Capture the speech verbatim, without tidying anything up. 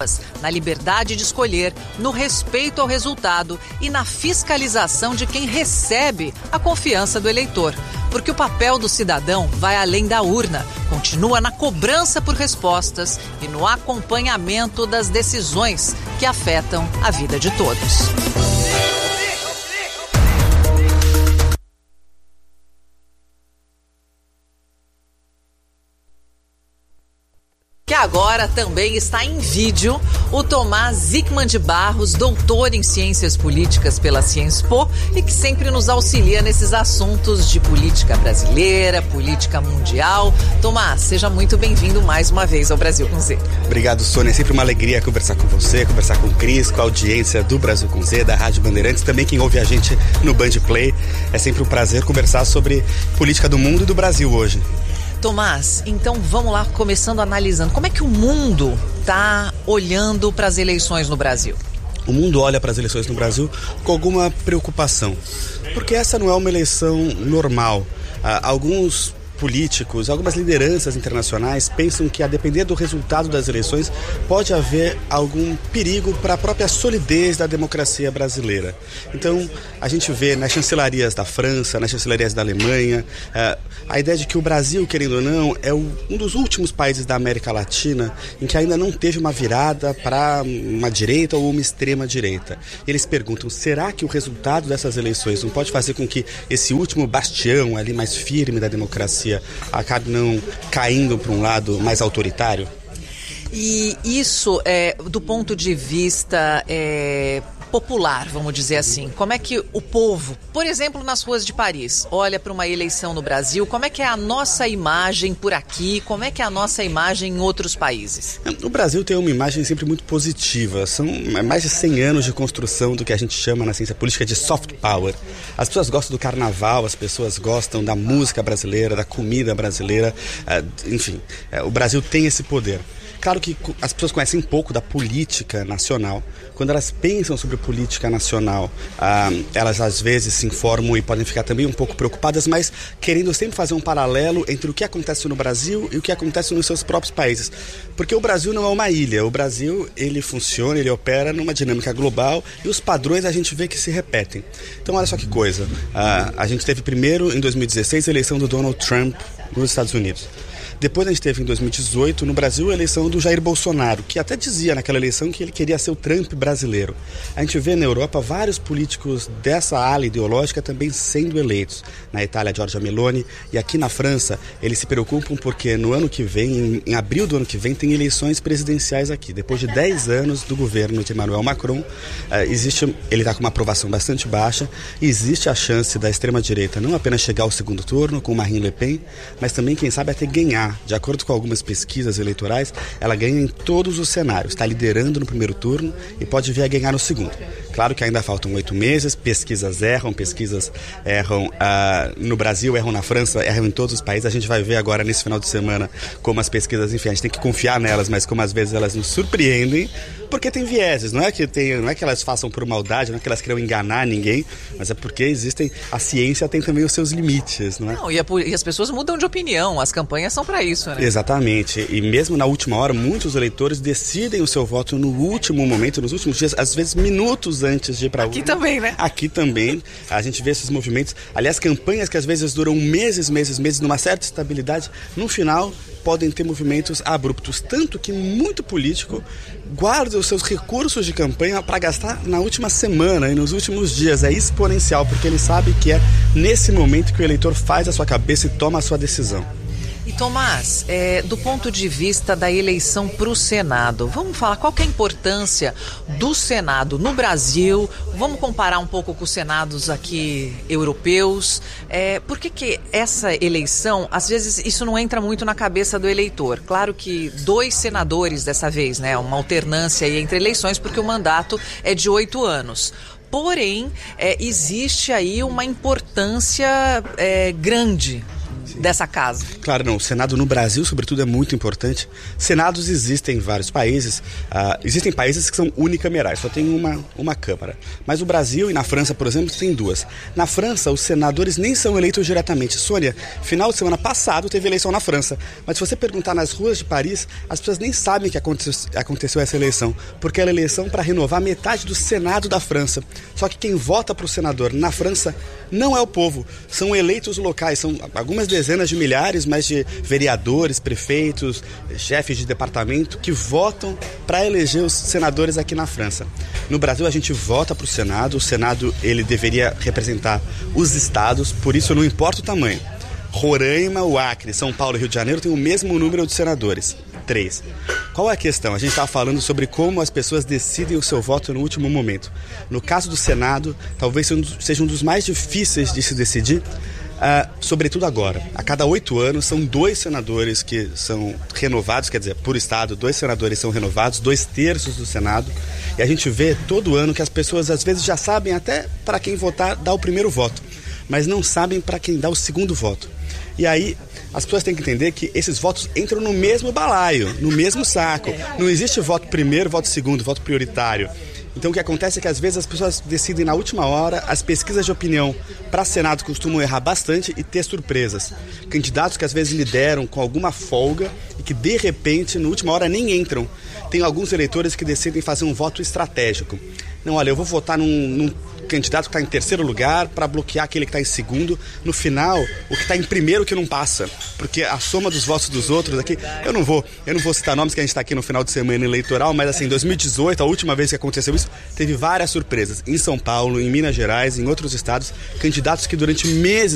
na liberdade de escolher, no respeito ao resultado e na fiscalização de quem recebe a confiança do eleitor. Porque o papel do cidadão vai além da urna, continua na cobrança por respostas e no acompanhamento das decisões que afetam a vida de todos. Que agora também está em vídeo o Tomás Zickman de Barros, doutor em Ciências Políticas pela Cienspo e que sempre nos auxilia nesses assuntos de política brasileira, política mundial. Tomás, seja muito bem-vindo mais uma vez ao Brasil com Z. Obrigado, Sônia. É sempre uma alegria conversar com você, conversar com o Cris, com a audiência do Brasil com Z, da Rádio Bandeirantes, também quem ouve a gente no Band Play. É sempre um prazer conversar sobre política do mundo e do Brasil hoje. Tomás, então vamos lá, começando analisando. Como é que o mundo está olhando para as eleições no Brasil? O mundo olha para as eleições no Brasil com alguma preocupação, porque essa não é uma eleição normal. Ah, alguns políticos, algumas lideranças internacionais pensam que, a depender do resultado das eleições, pode haver algum perigo para a própria solidez da democracia brasileira. Então, a gente vê nas chancelarias da França, nas chancelarias da Alemanha, a ideia de que o Brasil, querendo ou não, é um dos últimos países da América Latina em que ainda não teve uma virada para uma direita ou uma extrema direita. Eles perguntam, será que o resultado dessas eleições não pode fazer com que esse último bastião ali mais firme da democracia acabe não caindo para um lado mais autoritário? E isso, é, do ponto de vista é, popular, vamos dizer assim, como é que o povo, por exemplo, nas ruas de Paris, olha para uma eleição no Brasil, como é que é a nossa imagem por aqui, como é que é a nossa imagem em outros países? O Brasil tem uma imagem sempre muito positiva, são mais de cem anos de construção do que a gente chama na ciência política de soft power. As pessoas gostam do carnaval, as pessoas gostam da música brasileira, da comida brasileira, enfim, o Brasil tem esse poder. Claro que as pessoas conhecem pouco da política nacional. Quando elas pensam sobre política nacional, ah, elas às vezes se informam e podem ficar também um pouco preocupadas, mas querendo sempre fazer um paralelo entre o que acontece no Brasil e o que acontece nos seus próprios países. Porque o Brasil não é uma ilha. O Brasil, ele funciona, ele opera numa dinâmica global e os padrões a gente vê que se repetem. Então, olha só que coisa. Ah, a gente teve primeiro, em dois mil e dezesseis, a eleição do Donald Trump nos Estados Unidos. Depois a gente teve em dois mil e dezoito, no Brasil, a eleição do Jair Bolsonaro, que até dizia naquela eleição que ele queria ser o Trump brasileiro. A gente vê na Europa vários políticos dessa ala ideológica também sendo eleitos. Na Itália, Giorgia Meloni, e aqui na França, eles se preocupam porque no ano que vem, em, em abril do ano que vem, tem eleições presidenciais aqui. Depois de dez anos do governo de Emmanuel Macron, uh, existe, ele está com uma aprovação bastante baixa, e existe a chance da extrema-direita não apenas chegar ao segundo turno com Marine Le Pen, mas também, quem sabe, até ganhar. De acordo com algumas pesquisas eleitorais, ela ganha em todos os cenários. Está liderando no primeiro turno e pode vir a ganhar no segundo. Claro que ainda faltam oito meses, pesquisas erram, pesquisas erram uh, no Brasil, erram na França, erram em todos os países. A gente vai ver agora nesse final de semana como as pesquisas, enfim, a gente tem que confiar nelas, mas como às vezes elas nos surpreendem, porque tem vieses. Não é que, tem, não é que elas façam por maldade, não é que elas queiram enganar ninguém, mas é porque existem, a ciência tem também os seus limites, não é? Não, e, a, e as pessoas mudam de opinião, as campanhas são para isso, né? Exatamente, e mesmo na última hora, muitos eleitores decidem o seu voto no último momento, nos últimos dias, às vezes minutos antes de ir para a urna. Aqui também, né? Aqui também, a gente vê esses movimentos, aliás, campanhas que às vezes duram meses, meses, meses, numa certa estabilidade, no final podem ter movimentos abruptos, tanto que muito político guarda os seus recursos de campanha para gastar na última semana e nos últimos dias. É exponencial, porque ele sabe que é nesse momento que o eleitor faz a sua cabeça e toma a sua decisão. E Tomás, é, do ponto de vista da eleição para o Senado, vamos falar qual que é a importância do Senado no Brasil, vamos comparar um pouco com os senados aqui europeus, é, por que que essa eleição, às vezes isso não entra muito na cabeça do eleitor? Claro que dois senadores dessa vez, né, uma alternância aí entre eleições, porque o mandato é de oito anos. Porém, é, existe aí uma importância é, grande Sim. Dessa casa? Claro, não. O Senado no Brasil, sobretudo, é muito importante. Senados existem em vários países. Uh, existem países que são unicamerais, só tem uma, uma Câmara. Mas o Brasil e na França, por exemplo, tem duas. Na França, os senadores nem são eleitos diretamente. Sônia, final de semana passado teve eleição na França. Mas se você perguntar nas ruas de Paris, as pessoas nem sabem que aconteceu, aconteceu essa eleição. Porque era eleição para renovar metade do Senado da França. Só que quem vota para o senador na França não é o povo. São eleitos locais. São algumas dezenas de milhares, mas de vereadores, prefeitos, chefes de departamento que votam para eleger os senadores aqui na França. No Brasil a gente vota para o Senado. O Senado ele deveria representar os estados, por isso não importa o tamanho. Roraima, o Acre, São Paulo e Rio de Janeiro têm o mesmo número de senadores. Três. Qual é a questão? A gente estava falando sobre como as pessoas decidem o seu voto no último momento. No caso do Senado, talvez seja um dos mais difíceis de se decidir, uh, sobretudo agora. A cada oito anos, são dois senadores que são renovados, quer dizer, por estado, dois senadores são renovados, dois terços do Senado. E a gente vê todo ano que as pessoas, às vezes, já sabem até para quem votar, dar o primeiro voto, mas não sabem para quem dar o segundo voto. E aí, as pessoas têm que entender que esses votos entram no mesmo balaio, no mesmo saco. Não existe voto primeiro, voto segundo, voto prioritário. Então o que acontece é que às vezes as pessoas decidem na última hora, as pesquisas de opinião para Senado costumam errar bastante e ter surpresas. Candidatos que às vezes lideram com alguma folga e que de repente, na última hora, nem entram. Tem alguns eleitores que decidem fazer um voto estratégico. Não, olha, eu vou votar num, num candidato que está em terceiro lugar para bloquear aquele que está em segundo. No final, o que está em primeiro que não passa, porque a soma dos votos dos outros aqui, eu não vou, eu não vou citar nomes que a gente está aqui no final de semana eleitoral, mas assim, em dois mil e dezoito, a última vez que aconteceu isso, teve várias surpresas. Em São Paulo, em Minas Gerais, em outros estados, candidatos que durante meses